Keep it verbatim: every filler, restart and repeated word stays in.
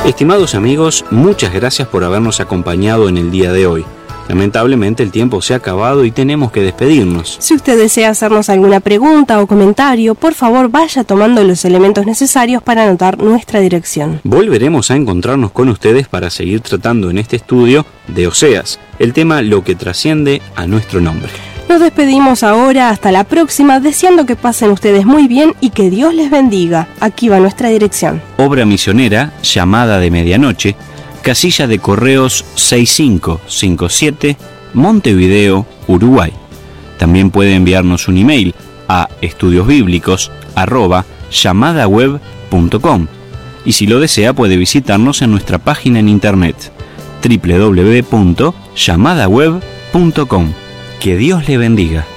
Estimados amigos, muchas gracias por habernos acompañado en el día de hoy. Lamentablemente el tiempo se ha acabado y tenemos que despedirnos. Si usted desea hacernos alguna pregunta o comentario, por favor vaya tomando los elementos necesarios para anotar nuestra dirección. Volveremos a encontrarnos con ustedes para seguir tratando en este estudio de Oseas, el tema Lo que trasciende a nuestro nombre. Nos despedimos ahora, hasta la próxima, deseando que pasen ustedes muy bien y que Dios les bendiga. Aquí va nuestra dirección. Obra misionera, Llamada de Medianoche, casilla de correos seis cinco cinco siete, Montevideo, Uruguay. También puede enviarnos un email a estudiosbíblicos arroba llamadaweb punto com y si lo desea puede visitarnos en nuestra página en internet doble u doble u doble u punto llamadaweb punto com. Que Dios le bendiga.